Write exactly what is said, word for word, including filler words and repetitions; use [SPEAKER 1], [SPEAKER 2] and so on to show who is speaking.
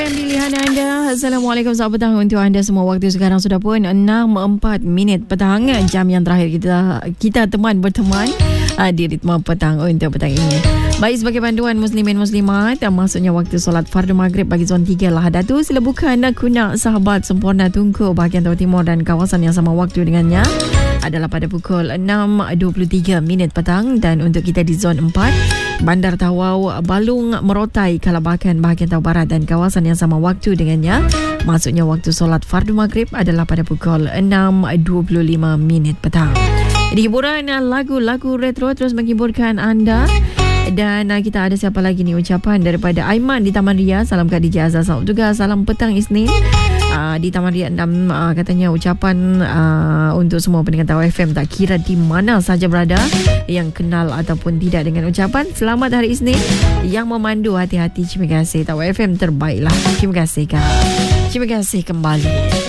[SPEAKER 1] M pilihan anda. Assalamualaikum, selamat petang untuk anda semua. Waktu sekarang sudah pun enam empat minit petang. Jam yang terakhir kita kita teman berteman uh, di ritma petang untuk petang ini. Baik, sebagai panduan muslimin muslimat, maksudnya waktu solat fardu maghrib bagi zon tiga lah Datu. Sila bukan kunak sahabat sempurna Tungku bahagian Tawau Timur dan kawasan yang sama waktu dengannya adalah pada pukul enam dua puluh tiga minit petang. Dan untuk kita di zon empat, Bandar Tawau, Balung, Merotai, Kalabakan bahagian Tawau Barat dan kawasan yang sama waktu dengannya, maksudnya waktu solat fardu maghrib adalah pada pukul enam dua puluh lima minit petang. Jadi hiburan lagu-lagu retro terus menghiburkan anda. Dan uh, kita ada siapa lagi ni, ucapan daripada Aiman di Taman Ria. Salam Kak D J Azhar, salam juga salam petang Isnin uh, di Taman Ria enam. Uh, katanya ucapan uh, untuk semua pendengar Tawau F M, tak kira di mana saja berada, yang kenal ataupun tidak dengan ucapan selamat hari Isnin. Yang memandu hati-hati, terima kasih. Tawau F M terbaiklah. Terima kasih Kak. Terima kasih kembali.